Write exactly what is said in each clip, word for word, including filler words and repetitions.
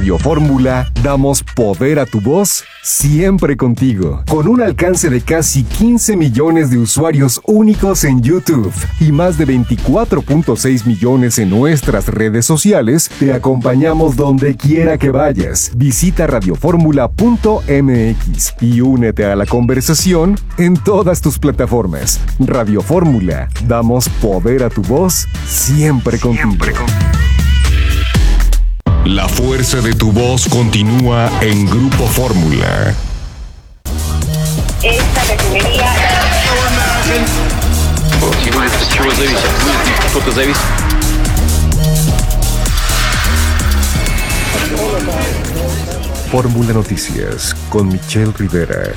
Radio Fórmula damos poder a tu voz siempre contigo. Con un alcance de casi quince millones de usuarios únicos en YouTube y más de veinticuatro punto seis millones en nuestras redes sociales, te acompañamos donde quiera que vayas. Visita radioformula punto m x y únete a la conversación en todas tus plataformas. Radio Fórmula, damos poder a tu voz siempre contigo. Siempre contigo. La fuerza de tu voz continúa en Grupo Fórmula. Esta refinería... Fórmula Noticias con Michelle Rivera.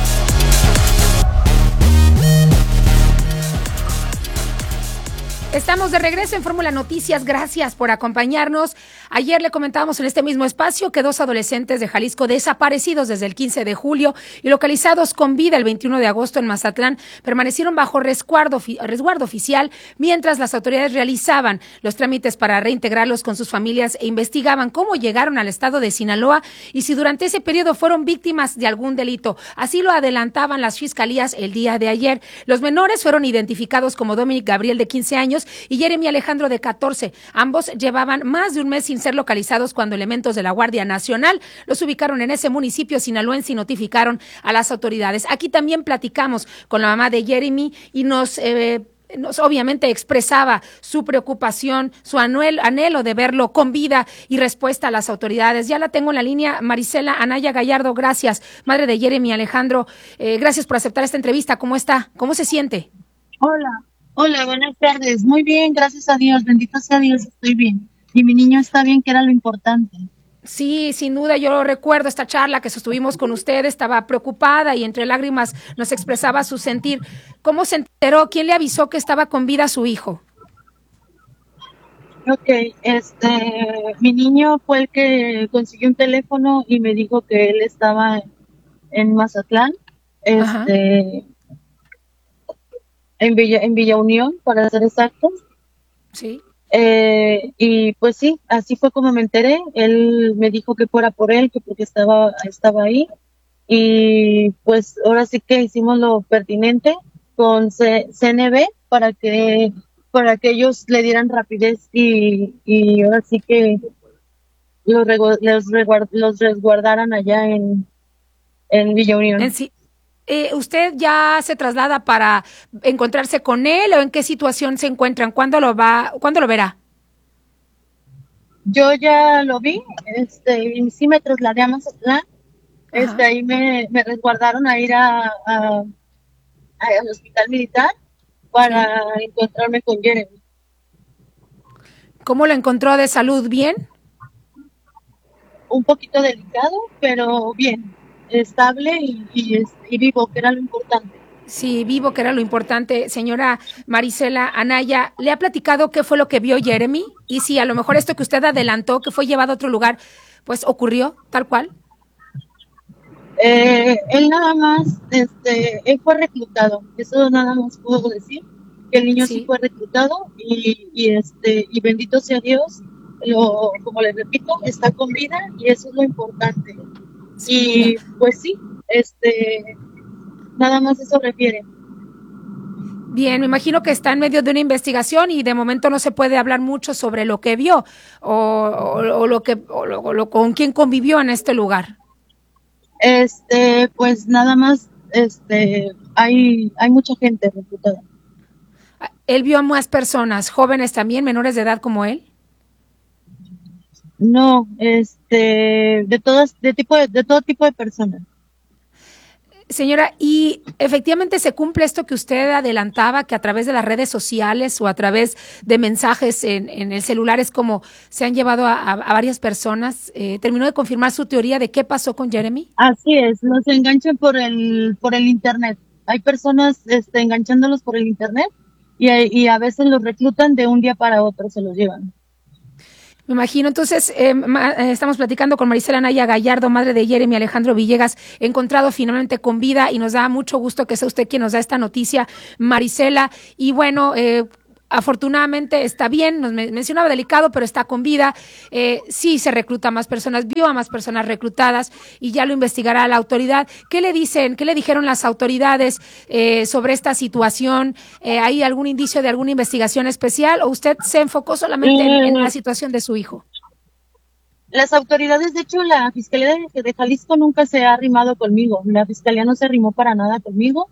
Estamos de regreso en Fórmula Noticias, gracias por acompañarnos. Ayer le comentábamos en este mismo espacio que dos adolescentes de Jalisco desaparecidos desde el quince de julio y localizados con vida el veintiuno de agosto en Mazatlán permanecieron bajo resguardo, resguardo oficial mientras las autoridades realizaban los trámites para reintegrarlos con sus familias e investigaban cómo llegaron al estado de Sinaloa y si durante ese periodo fueron víctimas de algún delito. Así lo adelantaban las fiscalías el día de ayer. Los menores fueron identificados como Dominic Gabriel, de quince años, y Jeremy Alejandro, de catorce. Ambos llevaban más de un mes sin ser localizados cuando elementos de la Guardia Nacional los ubicaron en ese municipio sinaloense y notificaron a las autoridades. Aquí también platicamos con la mamá de Jeremy y nos... Eh, Nos, obviamente expresaba su preocupación, su anuel, anhelo de verlo con vida y respuesta a las autoridades. Ya la tengo en la línea, Marisela Anaya Gallardo, gracias, madre de Jeremy Alejandro, eh, gracias por aceptar esta entrevista. ¿Cómo está? ¿Cómo se siente? Hola, hola, buenas tardes. Muy bien, gracias a Dios, bendito sea Dios, estoy bien. Y mi niño está bien, que era lo importante. Sí, sin duda, yo recuerdo esta charla que sostuvimos con usted, estaba preocupada y entre lágrimas nos expresaba su sentir. ¿Cómo se enteró? ¿Quién le avisó que estaba con vida su hijo? Ok, este, mi niño fue el que consiguió un teléfono y me dijo que él estaba en Mazatlán, este, en Villa, en Villa Unión, para ser exactos. Sí. Eh, y pues sí, así fue como me enteré. Él me dijo que fuera por él, que porque estaba, estaba ahí. Y pues ahora sí que hicimos lo pertinente con C N B para que para que ellos le dieran rapidez y, y ahora sí que los, regu- los, reguard- los resguardaran allá en, en Villa Unión. En sí. Eh, ¿Usted ya se traslada para encontrarse con él o en qué situación se encuentran? ¿Cuándo lo va, cuándo lo verá? Yo ya lo vi, este, y sí me trasladé a Mazatlán, este, ahí me, me resguardaron a ir a, a, a- al hospital militar para sí. encontrarme con Jeremy. ¿Cómo lo encontró de salud? ¿Bien? Un poquito delicado, pero bien. Estable y, y, y vivo, que era lo importante. Sí, vivo, que era lo importante. Señora Marisela Anaya, ¿le ha platicado qué fue lo que vio Jeremy? Y si a lo mejor esto que usted adelantó, que fue llevado a otro lugar, pues ocurrió tal cual. Eh, él nada más, este, él fue reclutado, eso nada más puedo decir, que el niño sí, sí fue reclutado y, y este, y bendito sea Dios, lo, como les repito, está con vida y eso es lo importante. Sí. Y pues sí, este, nada más eso refiere. Bien, me imagino que está en medio de una investigación y de momento no se puede hablar mucho sobre lo que vio o, o, o lo que o lo, o lo, con quién convivió en este lugar. Este, pues nada más, este, hay hay mucha gente reclutada. ¿Él vio a más personas, jóvenes también, menores de edad como él? No, este, de todas, de tipo de, de todo tipo de personas. Señora, y efectivamente se cumple esto que usted adelantaba, que a través de las redes sociales o a través de mensajes en, en el celular es como se han llevado a, a, a varias personas. Eh, ¿Terminó de confirmar su teoría de qué pasó con Jeremy? Así es, los enganchan por el, por el internet. Hay personas, este, enganchándolos por el internet y, y a veces los reclutan de un día para otro, se los llevan. Me imagino. Entonces, eh, ma, eh, estamos platicando con Marisela Anaya Gallardo, madre de Jeremy Alejandro Villegas, encontrado finalmente con vida, y nos da mucho gusto que sea usted quien nos da esta noticia, Marisela. Y bueno, eh, afortunadamente está bien, nos mencionaba delicado, pero está con vida. Eh, sí se recluta a más personas, vio a más personas reclutadas y ya lo investigará la autoridad. ¿Qué le dicen, qué le dijeron las autoridades eh, sobre esta situación? Eh, ¿Hay algún indicio de alguna investigación especial o usted se enfocó solamente en, en la situación de su hijo? Las autoridades, de hecho, la Fiscalía de, de Jalisco nunca se ha arrimado conmigo. La Fiscalía no se arrimó para nada conmigo.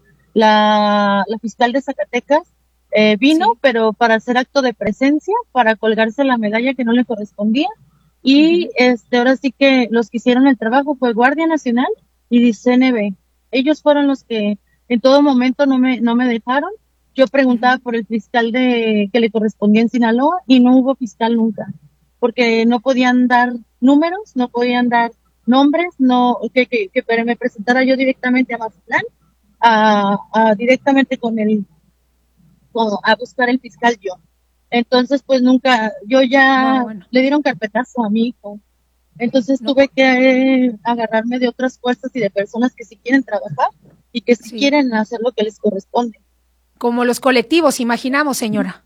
La, la fiscal de Zacatecas eh, vino, sí. pero para hacer acto de presencia, para colgarse la medalla que no le correspondía. Y uh-huh. este ahora sí que los que hicieron el trabajo fue Guardia Nacional y C N B. Ellos fueron los que en todo momento no me, no me dejaron. Yo preguntaba uh-huh. por el fiscal de que le correspondía en Sinaloa y no hubo fiscal nunca, porque no podían dar números, no podían dar nombres, no que, que, que me presentara yo directamente a Mazatlán, a, a directamente con el, con, a buscar el fiscal yo. Entonces, pues nunca, yo ya no, bueno. le dieron carpetazo a mi hijo. Entonces no. tuve que eh, agarrarme de otras fuerzas y de personas que sí quieren trabajar y que sí, sí quieren hacer lo que les corresponde. Como los colectivos, imaginamos, señora.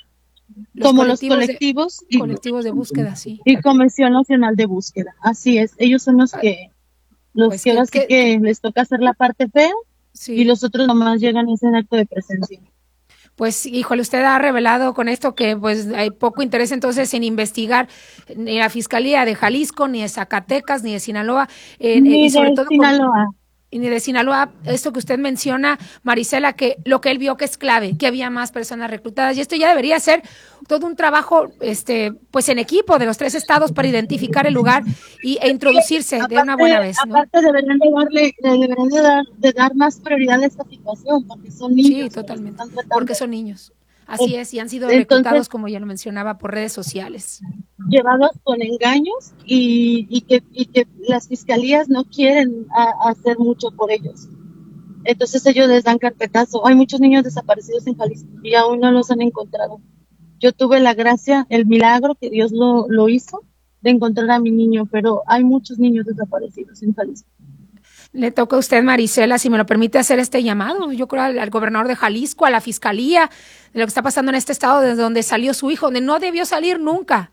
Los como colectivos los colectivos de, y, colectivos de búsqueda, sí. Y Comisión Nacional de Búsqueda, así es. Ellos son los que, los pues que, que, que, que les toca hacer la parte fea sí. y los otros nomás llegan a ese acto de presencia. Pues, híjole, usted ha revelado con esto que pues hay poco interés entonces en investigar ni la Fiscalía de Jalisco, ni de Zacatecas, ni de Sinaloa. Eh, ni y sobre de todo Sinaloa. Con, y ni de Sinaloa, esto que usted menciona, Marisela, que lo que él vio que es clave, que había más personas reclutadas, y esto ya debería ser todo un trabajo, este, pues en equipo de los tres estados para identificar el lugar y, e introducirse sí, aparte, de una buena vez, ¿no? Aparte deberían de darle, deberían de dar, de dar más prioridad a esta situación, porque son niños. Sí, totalmente, porque son niños. Así es, y han sido reclutados, entonces, como ya lo mencionaba, por redes sociales. Llevados con engaños y, y, que, y que las fiscalías no quieren a, hacer mucho por ellos. Entonces ellos les dan carpetazo. Hay muchos niños desaparecidos en Jalisco y aún no los han encontrado. Yo tuve la gracia, el milagro que Dios lo, lo hizo de encontrar a mi niño, pero hay muchos niños desaparecidos en Jalisco. Le toca a usted, Marisela, si me lo permite, hacer este llamado, yo creo al, al gobernador de Jalisco, a la fiscalía, de lo que está pasando en este estado, desde donde salió su hijo, donde no debió salir nunca.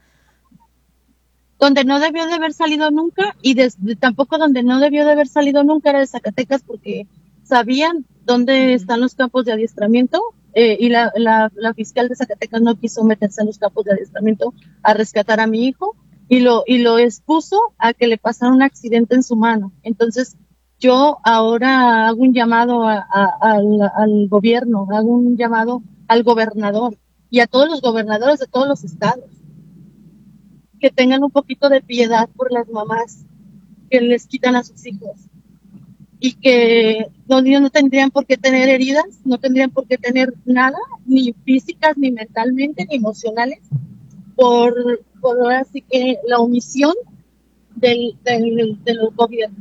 Donde no debió de haber salido nunca, y desde, tampoco donde no debió de haber salido nunca era de Zacatecas, porque sabían dónde uh-huh. están los campos de adiestramiento, eh, y la, la, la fiscal de Zacatecas no quiso meterse en los campos de adiestramiento a rescatar a mi hijo, y lo, y lo expuso a que le pasara un accidente en su mano. Entonces, yo ahora hago un llamado a, a, al, al gobierno, hago un llamado al gobernador y a todos los gobernadores de todos los estados, que tengan un poquito de piedad por las mamás que les quitan a sus hijos y que los niños no tendrían por qué tener heridas, no tendrían por qué tener nada, ni físicas, ni mentalmente, ni emocionales, por, por ahora sí que la omisión del, del, de los gobiernos.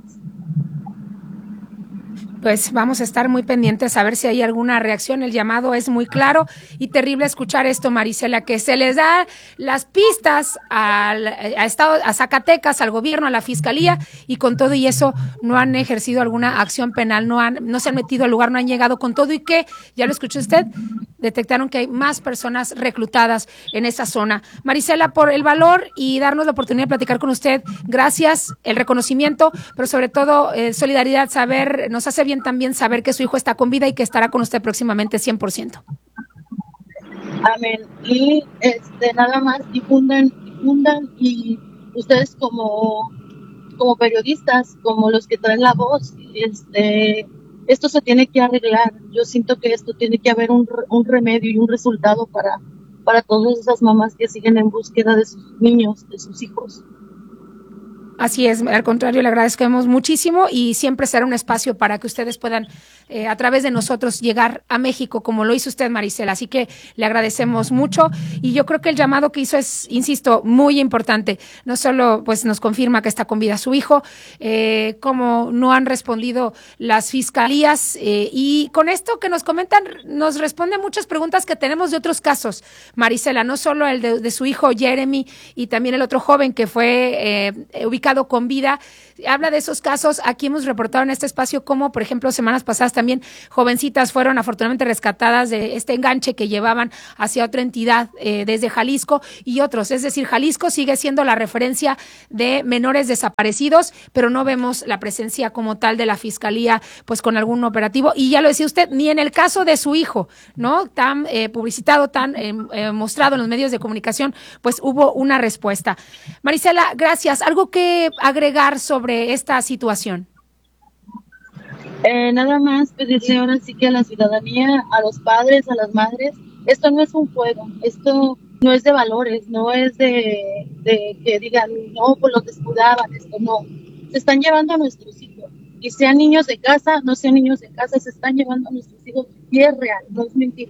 Pues vamos a estar muy pendientes a ver si hay alguna reacción. El llamado es muy claro y terrible escuchar esto, Marisela, que se les da las pistas al, a, Estado, a Zacatecas, al gobierno, a la fiscalía, y con todo y eso no han ejercido alguna acción penal, no han, no se han metido al lugar, no han llegado con todo y que, ya lo escuchó usted, detectaron que hay más personas reclutadas en esa zona. Marisela, por el valor y darnos la oportunidad de platicar con usted, gracias, el reconocimiento, pero sobre todo eh, solidaridad, saber, nos hace bien también saber que su hijo está con vida y que estará con usted próximamente cien por ciento. Amén. Y este, nada más difundan, difundan y ustedes como, como periodistas, como los que traen la voz, este, esto se tiene que arreglar. Yo siento que esto tiene que haber un, un remedio y un resultado para, para todas esas mamás que siguen en búsqueda de sus niños, de sus hijos. Así es, al contrario, le agradecemos muchísimo y siempre será un espacio para que ustedes puedan, eh, a través de nosotros, llegar a México, como lo hizo usted, Marisela. Así que le agradecemos mucho y yo creo que el llamado que hizo es, insisto, muy importante. No solo pues nos confirma que está con vida su hijo, eh, como no han respondido las fiscalías eh, y con esto que nos comentan, nos responde muchas preguntas que tenemos de otros casos, Marisela, no solo el de, de su hijo Jeremy y también el otro joven que fue eh, ubicado ubicado con vida. Habla de esos casos. Aquí hemos reportado en este espacio como, por ejemplo, semanas pasadas también jovencitas fueron afortunadamente rescatadas de este enganche que llevaban hacia otra entidad eh, desde Jalisco y otros. Es decir, Jalisco sigue siendo la referencia de menores desaparecidos, pero no vemos la presencia como tal de la Fiscalía pues con algún operativo. Y ya lo decía usted, ni en el caso de su hijo, ¿no? Tan eh, publicitado, tan eh, eh, mostrado en los medios de comunicación, pues hubo una respuesta. Marisela, gracias. ¿Algo que agregar sobre esta situación? Eh, nada más pedirle ahora sí que a la ciudadanía, a los padres, a las madres, esto no es un juego, esto no es de valores, no es de, de que digan, no, pues los descuidaban, esto no. Se están llevando a nuestros hijos, y sean niños de casa, no sean niños de casa, se están llevando a nuestros hijos, y es real, no es mentira.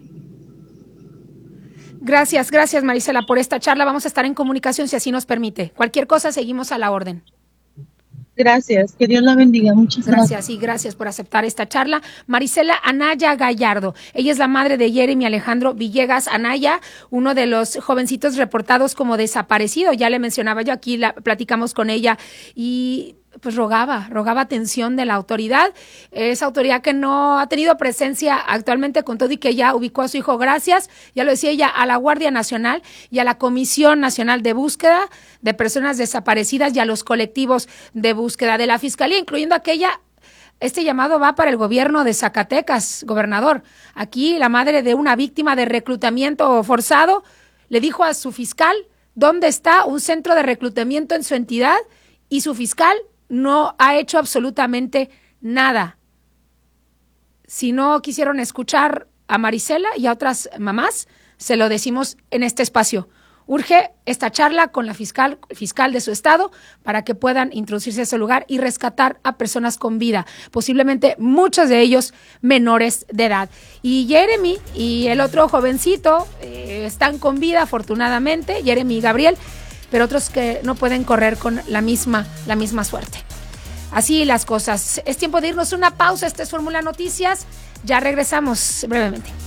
Gracias, gracias Marisela por esta charla. Vamos a estar en comunicación si así nos permite. Cualquier cosa, seguimos a la orden. Gracias, que Dios la bendiga, muchas gracias. Gracias y gracias por aceptar esta charla. Marisela Anaya Gallardo, ella es la madre de Jeremy Alejandro Villegas Anaya, uno de los jovencitos reportados como desaparecido, ya le mencionaba yo aquí, la, platicamos con ella y pues rogaba, rogaba atención de la autoridad, esa autoridad que no ha tenido presencia actualmente con todo y que ya ubicó a su hijo, gracias, ya lo decía ella, a la Guardia Nacional y a la Comisión Nacional de Búsqueda de Personas Desaparecidas y a los colectivos de búsqueda de la Fiscalía, incluyendo aquella. Este llamado va para el gobierno de Zacatecas, gobernador. Aquí la madre de una víctima de reclutamiento forzado le dijo a su fiscal dónde está un centro de reclutamiento en su entidad y su fiscal no ha hecho absolutamente nada. Si no quisieron escuchar a Marisela y a otras mamás, se lo decimos en este espacio. Urge esta charla con la fiscal, fiscal de su estado para que puedan introducirse a ese lugar y rescatar a personas con vida, posiblemente muchos de ellos menores de edad. Y Jeremy y el otro jovencito eh, están con vida afortunadamente, Jeremy y Gabriel, pero otros que no pueden correr con la misma, la misma suerte. Así las cosas. Es tiempo de irnos a una pausa. Esta es Fórmula Noticias. Ya regresamos brevemente.